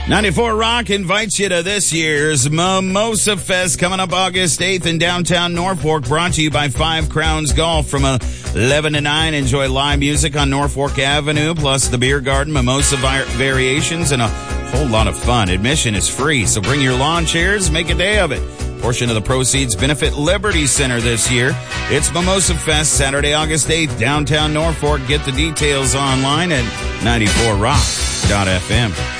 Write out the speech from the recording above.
94 Rock invites you to this year's Mimosa Fest coming up August 8th in downtown Norfolk, brought to you by Five Crowns Golf from 11 to 9. Enjoy live music on Norfolk Avenue, plus the beer garden, mimosa variations, and a whole lot of fun. Admission is free, so bring your lawn chairs, make a day of it. Portion of the proceeds benefit Liberty Center this year. It's Mimosa Fest, Saturday, August 8th, downtown Norfolk. Get the details online at 94rock.fm.